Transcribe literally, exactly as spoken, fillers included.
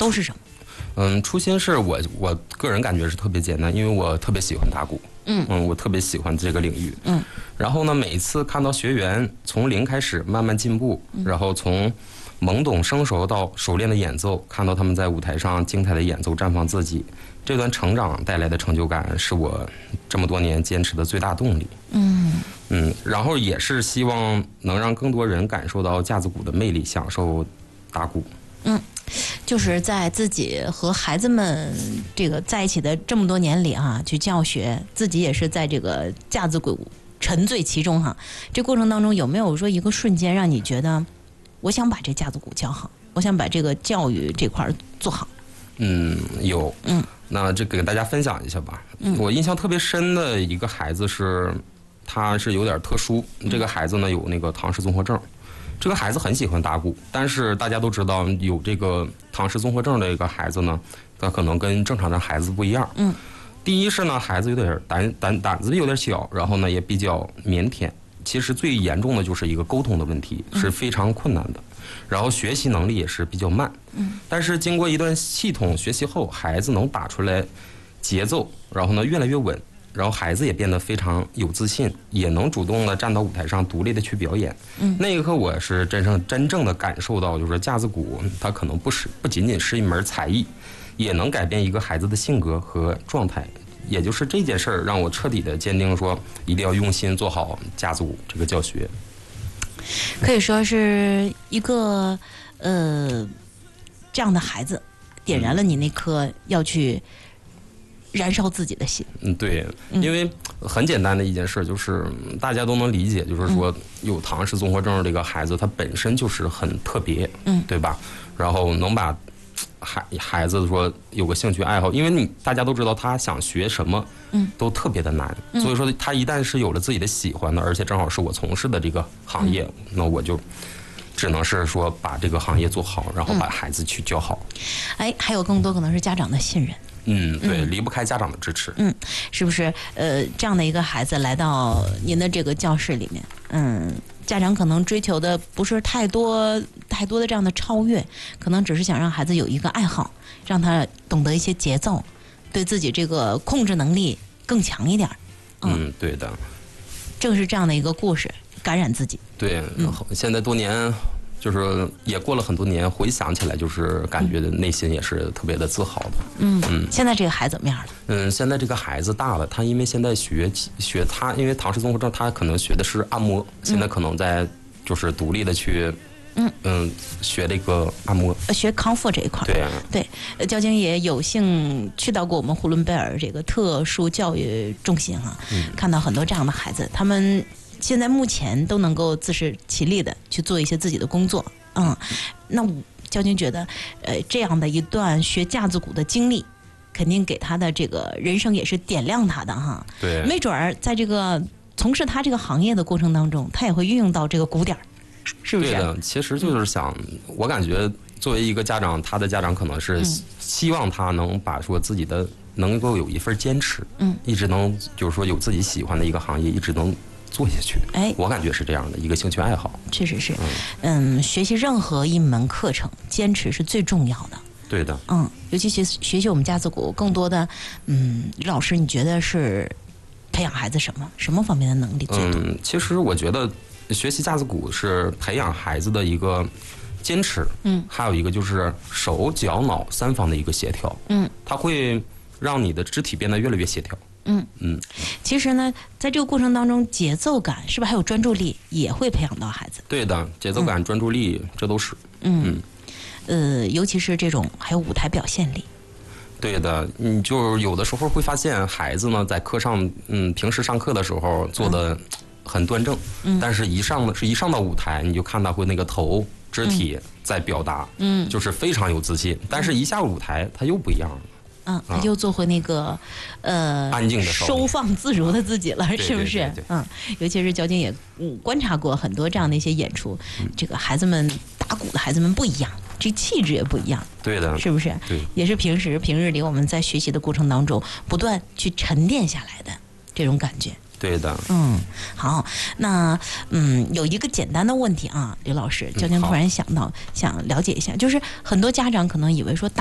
都是什么？ 嗯，初心是我我个人感觉是特别简单，因为我特别喜欢打鼓， 嗯嗯，我特别喜欢这个领域， 嗯， 然后呢，每一次看到学员从零开始慢慢进步， 嗯、 然后从懵懂生熟到熟练的演奏，看到他们在舞台上精彩的演奏，绽放自己，这段成长带来的成就感是我这么多年坚持的最大动力。 嗯嗯，然后也是希望能让更多人感受到架子鼓的魅力，享受打鼓。 嗯。就是在自己和孩子们这个在一起的这么多年里啊，去教学，自己也是在这个架子鼓沉醉其中哈。这过程当中有没有说一个瞬间让你觉得，我想把这架子鼓教好，我想把这个教育这块做好？ 嗯，有。 嗯， 那这给大家分享一下吧。 嗯， 我印象特别深的一个孩子是，他是有点特殊。这个孩子呢有那个唐氏综合症。这个孩子很喜欢打鼓，但是大家都知道，有这个唐氏综合症的一个孩子呢，他可能跟正常的孩子不一样。 嗯， 第一是呢，孩子有点胆胆胆子有点小，然后呢也比较腼腆。其实最严重的就是一个沟通的问题，是非常困难的。然后学习能力也是比较慢。 嗯， 但是经过一段系统学习后，孩子能打出来节奏，然后呢越来越稳。然后孩子也变得非常有自信，也能主动的站到舞台上，独立的去表演。 嗯， 那一刻我是真正真正的感受到，就是架子鼓它可能不是不仅仅是一门才艺，也能改变一个孩子的性格和状态。也就是这件事儿让我彻底的坚定说，一定要用心做好架子鼓这个教学。 可以说是一个呃这样的孩子，点燃了你那颗要去燃烧自己的心。 嗯，对，因为很简单的一件事，就是大家都能理解，就是说有唐氏综合症这个孩子，他本身就是很特别， 嗯， 对吧？然后能把孩孩子说有个兴趣爱好，因为你大家都知道他想学什么，嗯，都特别的难，所以说他一旦是有了自己的喜欢的，而且正好是我从事的这个行业，嗯、那我就只能是说把这个行业做好，然后把孩子去教好。 哎，还有更多可能是家长的信任。 嗯，对，离不开家长的支持。 嗯，是不是？呃，这样的一个孩子来到您的这个教室里面，嗯，家长可能追求的不是太多太多的这样的超越，可能只是想让孩子有一个爱好，让他懂得一些节奏，对自己这个控制能力更强一点。 嗯，嗯对的。 正是这样的一个故事感染自己。 对，嗯、现在多年。就是也过了很多年，回想起来，就是感觉内心也是特别的自豪的。 嗯嗯。现在这个孩子怎么样了？ 嗯，现在这个孩子大了，他因为现在学学他，因为唐氏综合症，他可能学的是按摩，现在可能在就是独立的去，嗯嗯，学这个按摩， 学康复这一块。 对啊， 对，交警也有幸去到过我们呼伦贝尔这个特殊教育中心啊，嗯、看到很多这样的孩子，他们现在目前都能够自食其力的去做一些自己的工作。嗯，那交警觉得，呃，这样的一段学架子鼓的经历，肯定给他的这个人生也是点亮他的哈。 对， 没准儿在这个从事他这个行业的过程当中，他也会运用到这个鼓点儿，是不是？ 对的，其实就是想，嗯、我感觉作为一个家长，他的家长可能是希望他能把说自己的能够有一份坚持，嗯，一直能就是说有自己喜欢的一个行业，一直能做下去。哎，我感觉是这样的一个兴趣爱好。 确实是，嗯，嗯学习任何一门课程，坚持是最重要的。 对的， 嗯，尤其学学习我们架子鼓，更多的，嗯，李老师，你觉得是培养孩子什么什么方面的能力最多？ 嗯，其实我觉得学习架子鼓是培养孩子的一个坚持，嗯，还有一个就是手脚脑三方的一个协调，嗯，它会让你的肢体变得越来越协调。 嗯嗯，其实呢，在这个过程当中，节奏感是不是还有专注力也会培养到孩子？ 对的，节奏感、嗯、专注力这都是。 嗯嗯，呃，尤其是这种还有舞台表现力。 对的，你就有的时候会发现孩子呢，在课上，嗯，平时上课的时候做的很端正，嗯，但是一上是一上到舞台，你就看他会那个头肢体在表达，嗯，就是非常有自信，但是一下舞台他又不一样了。 嗯，他就做回那个，呃， 安静的收放自如的自己了，是不是？ 对对对对嗯，尤其是交警也嗯观察过很多这样的一些演出，嗯、这个孩子们打鼓的孩子们不一样，这气质也不一样。 对的， 是不是？ 对， 也是平时平日里我们在学习的过程当中不断去沉淀下来的这种感觉。 对的， 嗯，好，那嗯，有一个简单的问题啊，刘老师，交警突然想到，嗯、想了解一下，就是很多家长可能以为说打